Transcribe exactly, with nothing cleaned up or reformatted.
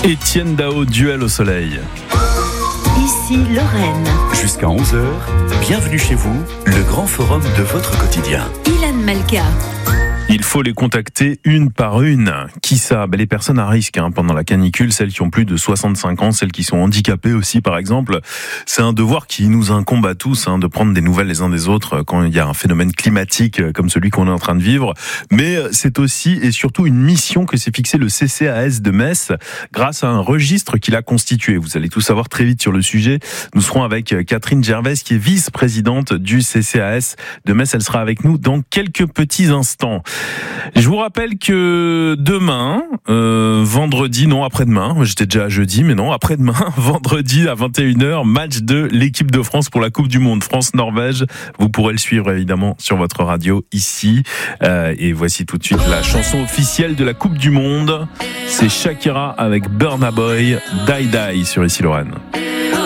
Étienne Dao, Duel au soleil. Ici Lorraine. Jusqu'à onze heures, bienvenue chez vous, le grand forum de votre quotidien. Ilan Malka. Il faut les contacter une par une. Qui ça ? Ben, les personnes à risque hein, pendant la canicule, celles qui ont plus de soixante-cinq ans, celles qui sont handicapées aussi par exemple. C'est un devoir qui nous incombe à tous hein, de prendre des nouvelles les uns des autres quand il y a un phénomène climatique comme celui qu'on est en train de vivre. Mais c'est aussi et surtout une mission que s'est fixée le C C A S de Metz grâce à un registre qu'il a constitué. Vous allez tout savoir très vite sur le sujet. Nous serons avec Catherine Gervais qui est vice-présidente du C C A S de Metz. Elle sera avec nous dans quelques petits instants. Je vous rappelle que demain, euh, vendredi, non après-demain, j'étais déjà à jeudi, mais non, après-demain, vendredi à vingt et une heures, match de l'équipe de France pour la Coupe du Monde, France-Norvège. Vous pourrez le suivre évidemment sur votre radio ici. Euh, et voici tout de suite la chanson officielle de la Coupe du Monde. C'est Shakira avec Burna Boy, Die Die sur Ici Lorraine.